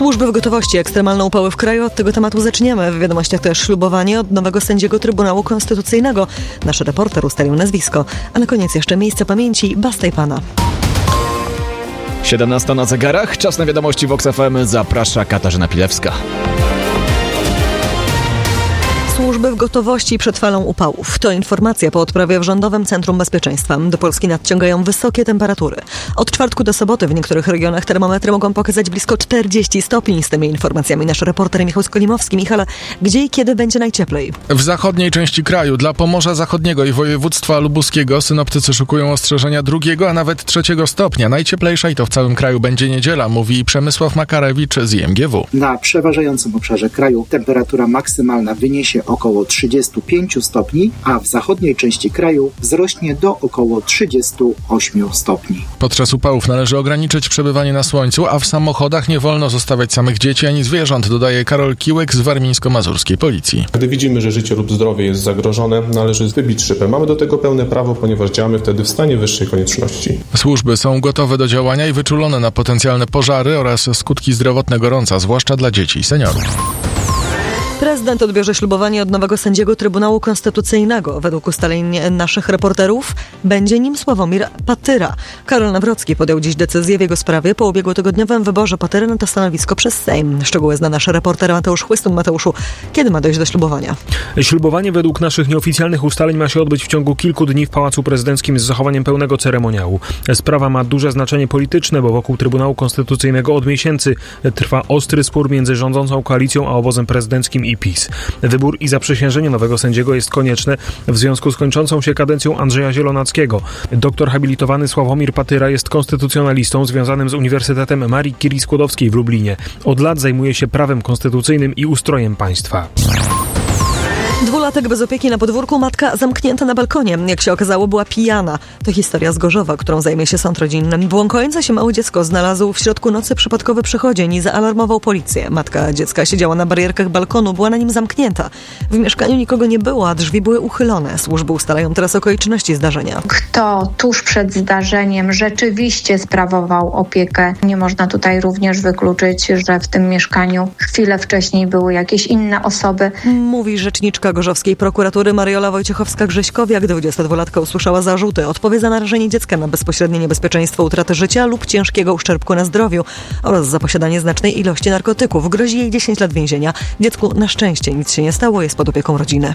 Służby w gotowości, ekstremalne upały w kraju. Od tego tematu zaczniemy. W wiadomościach też ślubowanie od nowego sędziego Trybunału Konstytucyjnego. Nasz reporter ustalił nazwisko. A na koniec jeszcze miejsce pamięci Bastajpana. 17 na zegarach. Czas na wiadomości Vox FM. Zaprasza Katarzyna Pilewska. Służby w gotowości przed falą upałów. To informacja po odprawie w Rządowym Centrum Bezpieczeństwa. Do Polski nadciągają wysokie temperatury. Od czwartku do soboty w niektórych regionach termometry mogą pokazać blisko 40 stopni. Z tymi informacjami nasz reporter Michał Skolimowski. Michale, gdzie i kiedy będzie najcieplej? W zachodniej części kraju, dla Pomorza Zachodniego i województwa lubuskiego synoptycy szykują ostrzeżenia 2, a nawet 3 stopnia. Najcieplejsza i to w całym kraju będzie niedziela, mówi Przemysław Makarewicz z IMGW. Na przeważającym obszarze kraju temperatura maksymalna wyniesie około 35 stopni, a w zachodniej części kraju wzrośnie do około 38 stopni. Podczas upałów należy ograniczyć przebywanie na słońcu, a w samochodach nie wolno zostawiać samych dzieci ani zwierząt, dodaje Karol Kiłek z warmińsko-mazurskiej policji. Gdy widzimy, że życie lub zdrowie jest zagrożone, należy wybić szybę. Mamy do tego pełne prawo, ponieważ działamy wtedy w stanie wyższej konieczności. Służby są gotowe do działania i wyczulone na potencjalne pożary oraz skutki zdrowotne gorąca, zwłaszcza dla dzieci i seniorów. Prezydent odbierze ślubowanie od nowego sędziego Trybunału Konstytucyjnego. Według ustaleń naszych reporterów będzie nim Sławomir Patyra. Karol Nawrocki podjął dziś decyzję w jego sprawie po ubiegłotygodniowym wyborze Patyry na to stanowisko przez Sejm. Szczegóły zna nasz reporter Mateusz Chłystun. Mateuszu, kiedy ma dojść do ślubowania? Ślubowanie według naszych nieoficjalnych ustaleń ma się odbyć w ciągu kilku dni w Pałacu Prezydenckim z zachowaniem pełnego ceremoniału. Sprawa ma duże znaczenie polityczne, bo wokół Trybunału Konstytucyjnego od miesięcy trwa ostry spór między rządzącą koalicją a obozem prezydenckim i PiS. Wybór i zaprzysiężenie nowego sędziego jest konieczne w związku z kończącą się kadencją Andrzeja Zielonackiego. Doktor habilitowany Sławomir Patyra jest konstytucjonalistą związanym z Uniwersytetem Marii Curie-Skłodowskiej w Lublinie. Od lat zajmuje się prawem konstytucyjnym i ustrojem państwa. 2-latek bez opieki na podwórku, matka zamknięta na balkonie. Jak się okazało, była pijana. To historia z Gorzowa, którą zajmie się sąd rodzinny. Błąkające się małe dziecko znalazł w środku nocy przypadkowy przechodzień i zaalarmował policję. Matka dziecka siedziała na barierkach balkonu, była na nim zamknięta. W mieszkaniu nikogo nie było, a drzwi były uchylone. Służby ustalają teraz okoliczności zdarzenia. Kto tuż przed zdarzeniem rzeczywiście sprawował opiekę? Nie można tutaj również wykluczyć, że w tym mieszkaniu chwilę wcześniej były jakieś inne osoby. Mówi rzeczniczka gorzowskiej prokuratury Mariola Wojciechowska-Grześkowiak. 22-latka usłyszała zarzuty. Odpowie za narażenie dziecka na bezpośrednie niebezpieczeństwo utraty życia lub ciężkiego uszczerbku na zdrowiu oraz za posiadanie znacznej ilości narkotyków. Grozi jej 10 lat więzienia. Dziecku na szczęście nic się nie stało, jest pod opieką rodziny.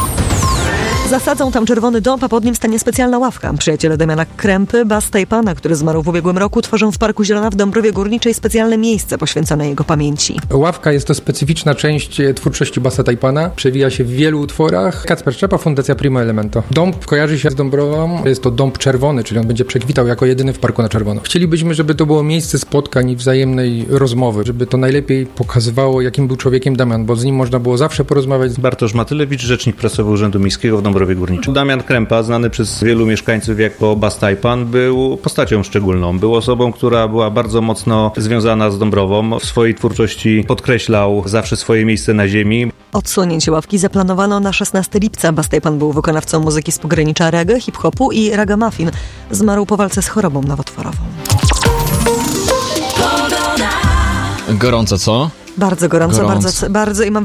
Zasadzą tam czerwony dąb, a pod nim stanie specjalna ławka. Przyjaciele Damiana Krempy, Bastajpana, który zmarł w ubiegłym roku, tworzą w Parku Zielona w Dąbrowie Górniczej specjalne miejsce poświęcone jego pamięci. Ławka jest to specyficzna część twórczości Bastajpana. Przewija się w wielu utworach. Kacper Szczepa, Fundacja Primo Elemento. Dąb kojarzy się z Dąbrową. Jest to dąb czerwony, czyli on będzie przekwitał jako jedyny w parku na czerwono. Chcielibyśmy, żeby to było miejsce spotkań i wzajemnej rozmowy, żeby to najlepiej pokazywało, jakim był człowiekiem Damian, bo z nim można było zawsze porozmawiać. Bartosz Matylewicz, rzecznik prasowy Urzędu Miejskiego w Dąbrowie Górniczej. Damian Krempa, znany przez wielu mieszkańców jako Bastajpan, był postacią szczególną. Był osobą, która była bardzo mocno związana z Dąbrową. W swojej twórczości podkreślał zawsze swoje miejsce na ziemi. Odsłonięcie ławki zaplanowano na 16 lipca. Bastajpan był wykonawcą muzyki z pogranicza reggae, hip-hopu i ragamuffin. Zmarł po walce z chorobą nowotworową. Gorąco, co? Bardzo gorąco. Bardzo i mam